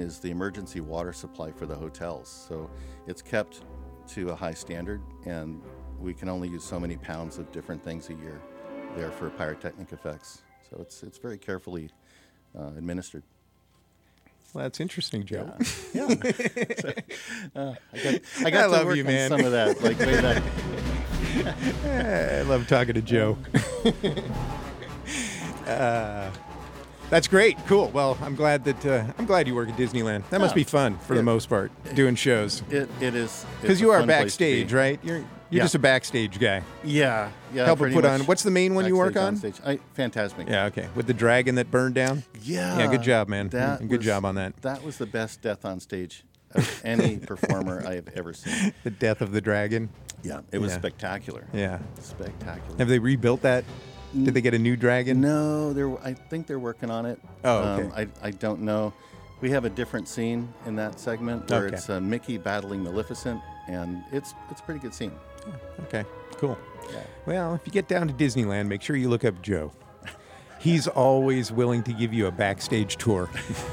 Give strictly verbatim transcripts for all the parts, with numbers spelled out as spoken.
is the emergency water supply for the hotels. So it's kept to a high standard, and we can only use so many pounds of different things a year there for pyrotechnic effects. So it's it's very carefully uh, administered. Well, that's interesting, Joe. Yeah. yeah. So, uh, I got, I got I to love work you, on man. some of that. Like way back. I love talking to Joe. uh, that's great. Cool. Well, I'm glad that uh, I'm glad you work at Disneyland. That must Yeah. be fun for It- the most part, doing shows. It it is Because it's you a are fun place to backstage, be. right? You're you're Yeah. just a backstage guy. Yeah, yeah. Help her pretty put much on. What's the main one you work backstage, on? stage. I, Phantasmic. Yeah. Okay. With the dragon that burned down. Yeah. Yeah. Good job, man. That good was- job on that. That was the best death on stage of any performer I have ever seen. The death of the dragon. Yeah, it was Yeah. spectacular. Yeah. Spectacular. Have they rebuilt that? Did they get a new dragon? No, they're. I think they're working on it. Oh, okay. Um, I I don't know. We have a different scene in that segment where Okay. it's uh, Mickey battling Maleficent, and it's it's a pretty good scene. Okay. Cool. Yeah. Well, if you get down to Disneyland, make sure you look up Joe. He's always willing to give you a backstage tour.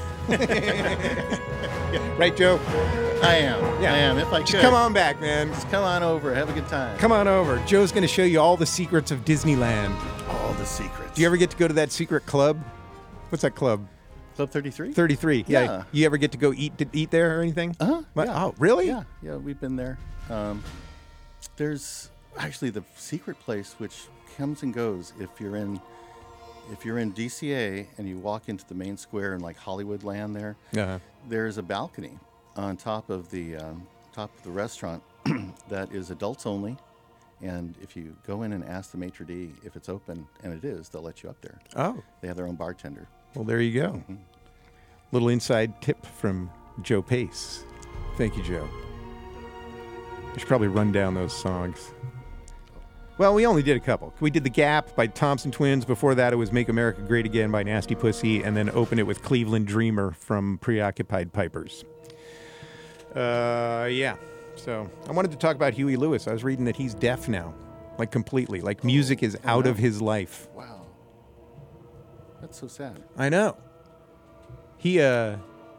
Right, Joe? I am. Yeah. I am. If I Just could, come on back, man. Just come on over. Have a good time. Come on over. Joe's going to show you all the secrets of Disneyland. All the secrets. Do you ever get to go to that secret club? What's that club? Club thirty-three? thirty-three. Yeah. Yeah. You ever get to go eat eat there or anything? Uh huh. What? Yeah. Oh, really? Yeah. Yeah. We've been there. Um, there's actually the secret place which comes and goes if you're in if you're in D C A and you walk into the main square in like Hollywood land there. Uh-huh. There's a balcony on top of the um, top of the restaurant that is adults only. And if you go in and ask the maitre d' if it's open, and it is, they'll let you up there. Oh, They have their own bartender. well, there you go. Mm-hmm. Little inside tip from Joe Pace. Thank you, Joe. I should probably run down those songs. Well, we only did a couple. We did The Gap by Thompson Twins. Before that, it was Make America Great Again by Nasty Pussy, and then open it with Cleveland Dreamer from Preoccupied Pipers. Uh, yeah. So I wanted to talk about Huey Lewis. I was reading that he's deaf now, like completely. Like music is out of his life. Wow. That's so sad. I know. He, uh...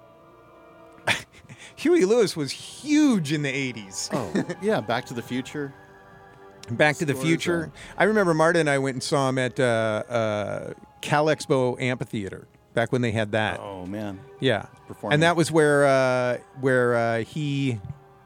Huey Lewis was huge in the eighties. Oh, yeah. Back to the Future. Back to the Scores, Future. I remember Marta and I went and saw him at uh, uh, Cal Expo Amphitheater back when they had that. Oh, man. Yeah, Performing. and that was where uh, where uh, he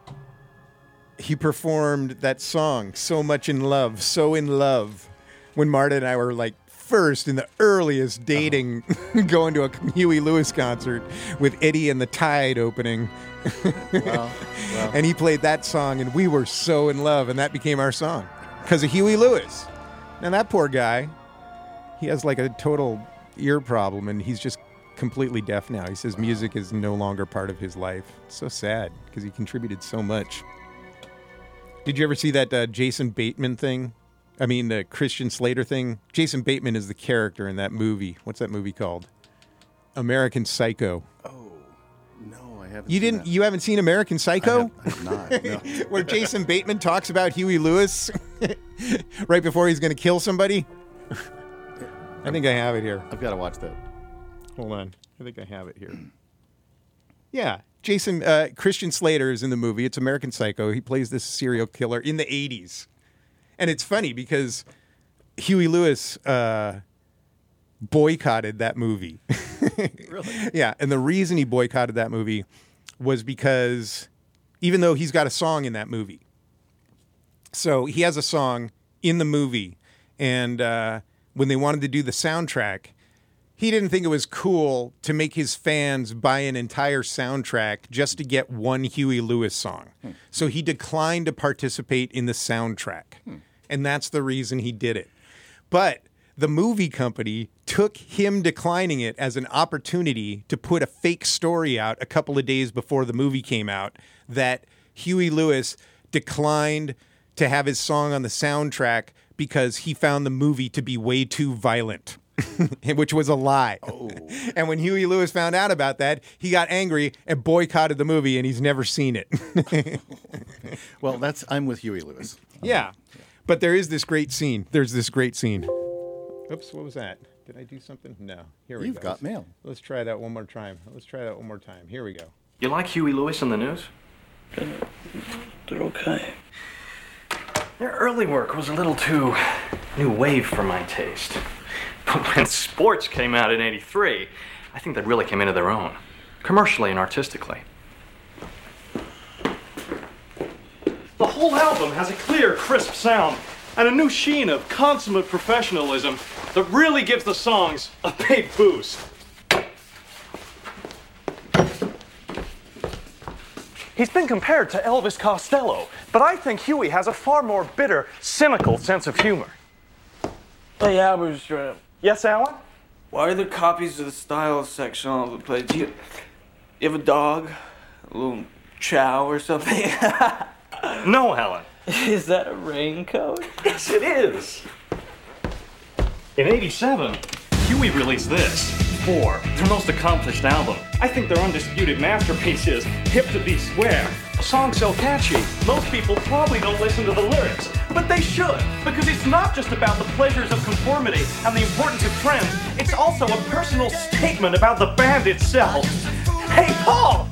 he performed that song, "So Much in Love," so in love. When Marta and I were like first in the earliest dating, going to a Huey Lewis concert with Eddie and the Tide opening. Well, well. And he played that song, and we were so in love, and that became our song because of Huey Lewis. Now, that poor guy, he has like a total ear problem, and he's just completely deaf now. He says music is no longer part of his life. It's so sad because he contributed so much. Did you ever see that uh, Jason Bateman thing? I mean, the Christian Slater thing? Jason Bateman is the character in that movie. What's that movie called? American Psycho. Oh, no, I haven't You seen didn't? that. You haven't seen American Psycho? I have, I have not. No. Where Jason Bateman talks about Huey Lewis right before he's going to kill somebody. I think I have it here. I've got to watch that. Hold on. I think I have it here. Yeah. Jason, uh, Christian Slater is in the movie. It's American Psycho. He plays this serial killer in the eighties. And it's funny because Huey Lewis uh, boycotted that movie. Really? Yeah. And the reason he boycotted that movie was because even though he's got a song in that movie, so he has a song in the movie, and uh, when they wanted to do the soundtrack, he didn't think it was cool to make his fans buy an entire soundtrack just to get one Huey Lewis song. Hmm. So he declined to participate in the soundtrack. Hmm. And that's the reason he did it. But the movie company took him declining it as an opportunity to put a fake story out a couple of days before the movie came out that Huey Lewis declined to have his song on the soundtrack because he found the movie to be way too violent. Which was a lie. Oh. And when Huey Lewis found out about that, he got angry and boycotted the movie, and he's never seen it. Well, that's I'm with Huey Lewis. Yeah. But there is this great scene. There's this great scene. Oops, what was that? Did I do something? No. Here we You've go. got let's, mail. Let's try that one more time. Let's try that one more time. Here we go. You like Huey Lewis and the News? They're okay. Their early work was a little too new wave for my taste. But when Sports came out in eighty-three, I think they really came into their own, commercially and artistically. The whole album has a clear, crisp sound and a new sheen of consummate professionalism that really gives the songs a big boost. He's been compared to Elvis Costello, but I think Huey has a far more bitter, cynical sense of humor. Hey, Halberstram. Yes, Alan? Why are there copies of the style section all over the place? Do you, you have a dog? A little chow or something? No, Alan. Is that a raincoat? Yes, it is. In eighty-seven, Huey released this, Four, their most accomplished album. I think their undisputed masterpiece is Hip to Be Square. A song so catchy, most people probably don't listen to the lyrics. But they should, because it's not just about the pleasures of conformity and the importance of trends. It's also a personal statement about the band itself. Hey, Paul,